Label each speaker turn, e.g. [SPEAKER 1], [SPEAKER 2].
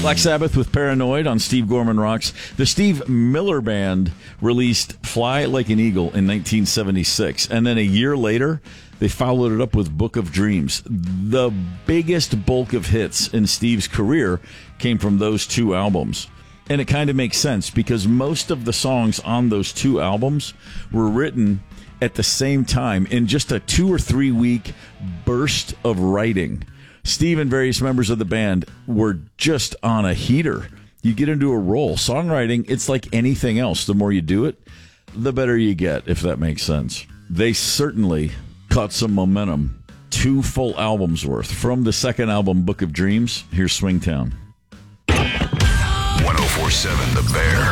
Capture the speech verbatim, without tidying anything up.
[SPEAKER 1] Black Sabbath with Paranoid on Steve Gorman Rocks. The Steve Miller Band released Fly Like an Eagle in nineteen seventy-six, and then a year later, they followed it up with Book of Dreams. The biggest bulk of hits in Steve's career came from those two albums. And it kind of makes sense because most of the songs on those two albums were written at the same time in just a two or three week burst of writing. Steve and various members of the band were just on a heater. You get into a role. Songwriting, it's like anything else. The more you do it, the better you get, if that makes sense. They certainly caught some momentum. Two full albums worth. From the second album, Book of Dreams, here's Swingtown.
[SPEAKER 2] one oh four point seven The Bear.